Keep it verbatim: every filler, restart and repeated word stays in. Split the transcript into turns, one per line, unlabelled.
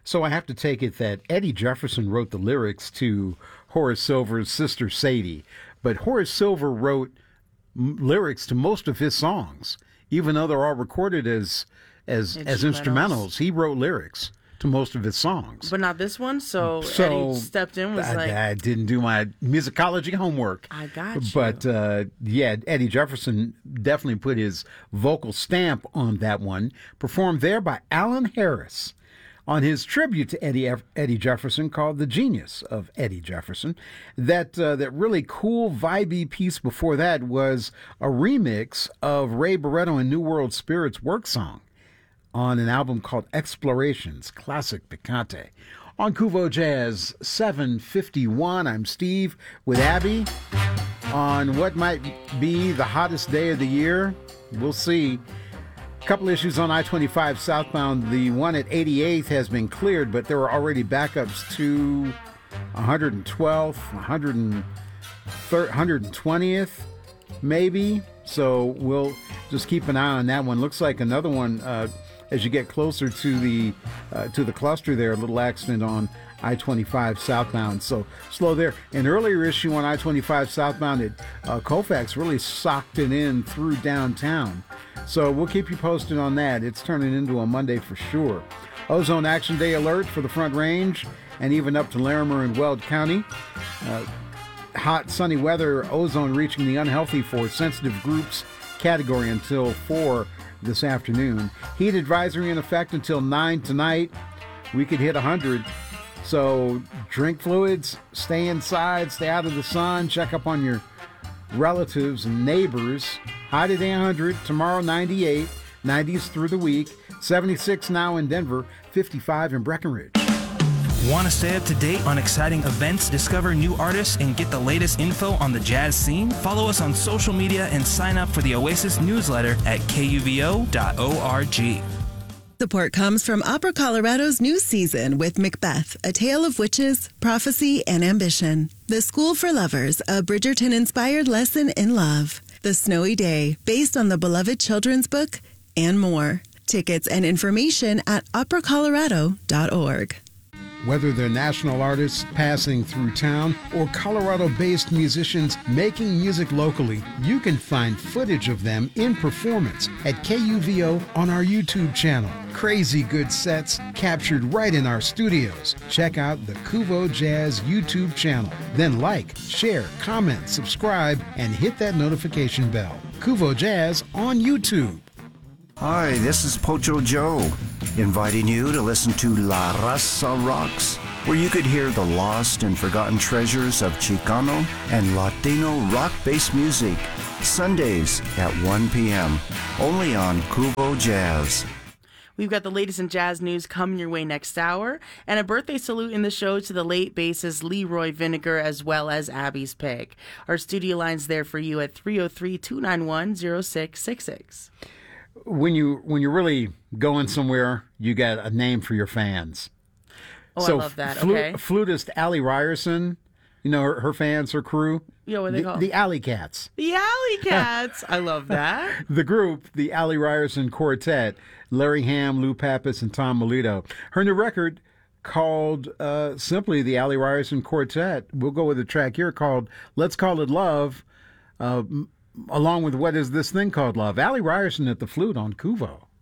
So I have to take it that Eddie Jefferson wrote the lyrics to Horace Silver's Sister Sadie, but Horace Silver wrote m- lyrics to most of his songs, even though they're all recorded as as
Instrumentals.
as instrumentals. He wrote lyrics to most of his songs.
But not this one, so,
So,
Eddie stepped in, was
I,
like,
I didn't do my musicology homework.
I got you.
But uh, yeah, Eddie Jefferson definitely put his vocal stamp on that one. Performed there by Alan Harris on his tribute to Eddie Eddie Jefferson called "The Genius of Eddie Jefferson." That uh, that really cool, vibey piece before that was a remix of Ray Barretto and New World Spirit's work song on an album called Explorations, Classic Picante. On Kuvo Jazz seven fifty-one, I'm Steve with Abby on what might be the hottest day of the year. We'll see. A couple issues on I twenty-five southbound. The one at eighty-eighth has been cleared, but there are already backups to one hundred twelfth, one hundred twentieth, maybe. So we'll just keep an eye on that one. Looks like another one uh, as you get closer to the uh, to the cluster there. A little accident on I twenty-five southbound. So slow there. An earlier issue on I twenty-five southbound at uh, Colfax really socked it in through downtown. So we'll keep you posted on that. It's turning into a Monday for sure. Ozone Action Day alert for the Front Range and even up to Larimer and Weld County. Uh, hot, sunny weather, ozone reaching the unhealthy for sensitive groups category until four this afternoon. Heat advisory in effect until nine tonight. We could hit one hundred. So drink fluids, stay inside, stay out of the sun, check up on your relatives and neighbors. High today one hundred, tomorrow ninety-eight, nineties through the week, seventy-six now in Denver, fifty-five in Breckenridge.
Want to stay up to date on exciting events, discover new artists, and get the latest info on the jazz scene? Follow us on social media and sign up for the Oasis newsletter at K U V O dot org.
Support comes from Opera Colorado's new season with Macbeth, A Tale of Witches, Prophecy, and Ambition. The School for Lovers, a Bridgerton-inspired lesson in love. The Snowy Day, based on the beloved children's book, and more. Tickets and information at opera colorado dot org.
Whether they're national artists passing through town or Colorado-based musicians making music locally, you can find footage of them in performance at K U V O on our YouTube channel. Crazy good sets captured right in our studios. Check out the Kuvo Jazz YouTube channel. Then like, share, comment, subscribe, and hit that notification bell. Kuvo Jazz on YouTube.
Hi, this is Pocho Joe, inviting you to listen to La Raza Rocks, where you could hear the lost and forgotten treasures of Chicano and Latino rock-based music, Sundays at one p.m., only on Kuvo Jazz.
We've got the latest in jazz news coming your way next hour, and a birthday salute in the show to the late bassist Leroy Vinegar, as well as Abby's pick. Our studio line's there for you at three oh three, two nine one, oh six six six.
When you when you're really going somewhere, you got a name for your fans.
Oh,
so
I love that.
Flu-
Okay.
Flutist Allie Ryerson, you know her, her fans, her crew.
Yeah, what are they
the,
called?
The Alley Cats.
The Alley Cats. I love that.
The group, the Allie Ryerson Quartet, Larry Ham, Lou Pappas, and Tom Melito. Her new record called uh, simply the Allie Ryerson Quartet. We'll go with a track here called Let's Call It Love, uh, along with What Is This Thing Called Love. Allie Ryerson at the flute on Kuvo.